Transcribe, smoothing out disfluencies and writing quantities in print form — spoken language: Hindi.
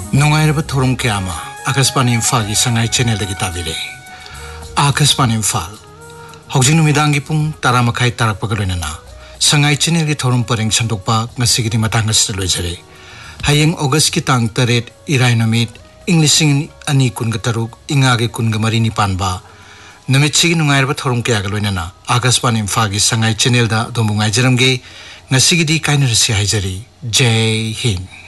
नुंगाइरब थोरम क्यामा आकाशवाणी इम्फाल की संगाई चैनल दगी ताबिरे आकाशवाणी इम्फाल हौजिंग नुमिदांगी पुंग 10 मखाई तारकपग लोइनना संगाई चैनल की theorem परंग संदोकपा ngasigi matang asida loijare hayeng August की तांग 3 इराय नुमित इंग्लिशिंग अनि कुनग तरुक इंगागे कुनग मरी निपानबा नुमित सिगी नुंगाइरब थोरम क्यागा लोइनना आकाशवाणी इम्फाल की संगाई चैनल दा दोमुंगाई जरमगे ngasigi काइनरसी हाइजरी जय हिंद।